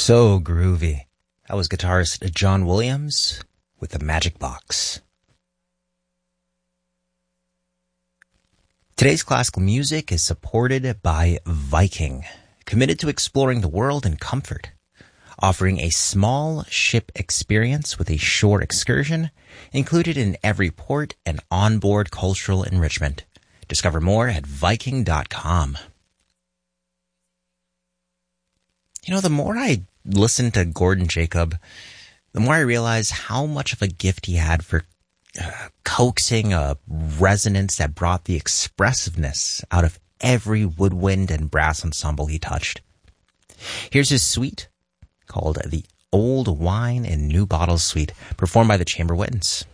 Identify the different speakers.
Speaker 1: So groovy. That was guitarist John Williams with the Magic Box. Today's classical music is supported by Viking, committed to exploring the world in comfort, offering a small ship experience with a shore excursion included in every port and onboard cultural enrichment. Discover more at Viking.com. You know, the more I listen to Gordon Jacob, the more I realize how much of a gift he had for coaxing a resonance that brought the expressiveness out of every woodwind and brass ensemble he touched. Here's his suite called the Old Wine and New Bottles Suite, performed by the Chamber Winds.